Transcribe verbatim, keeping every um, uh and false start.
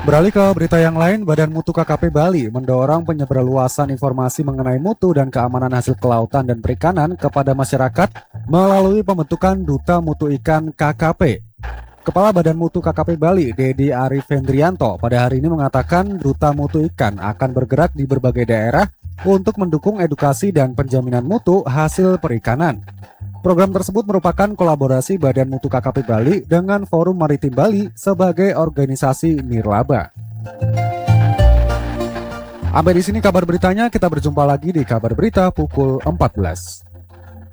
Beralih ke berita yang lain, Badan Mutu K K P Bali mendorong penyebarluasan informasi mengenai mutu dan keamanan hasil kelautan dan perikanan kepada masyarakat melalui pembentukan Duta Mutu Ikan K K P. Kepala Badan Mutu K K P Bali, Dedi Arif Hendrianto, pada hari ini mengatakan Duta Mutu Ikan akan bergerak di berbagai daerah untuk mendukung edukasi dan penjaminan mutu hasil perikanan. Program tersebut merupakan kolaborasi Badan Mutu K K P Bali dengan Forum Maritim Bali sebagai organisasi nirlaba. Sampai di sini kabar beritanya, kita berjumpa lagi di kabar berita pukul empat belas.